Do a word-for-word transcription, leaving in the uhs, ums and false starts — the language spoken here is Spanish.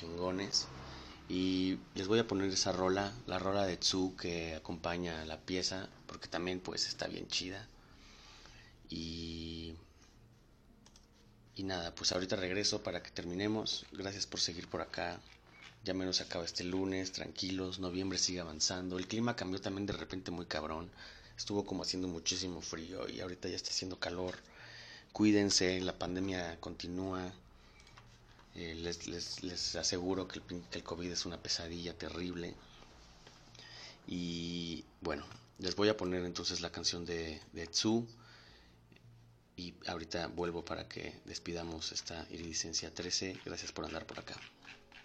chingones. Y les voy a poner esa rola, la rola de Tzu que acompaña la pieza, porque también pues está bien chida. Y, y nada, pues ahorita regreso para que terminemos. Gracias por seguir por acá. Ya menos acaba este lunes, tranquilos, noviembre sigue avanzando. El clima cambió también de repente muy cabrón. Estuvo como haciendo muchísimo frío y ahorita ya está haciendo calor. Cuídense, la pandemia continúa. Eh, les, les, les aseguro que el, que el COVID es una pesadilla terrible. Y bueno, les voy a poner entonces la canción de, de Tzu. Y ahorita vuelvo para que despidamos esta Iridicencia trece. Gracias por andar por acá.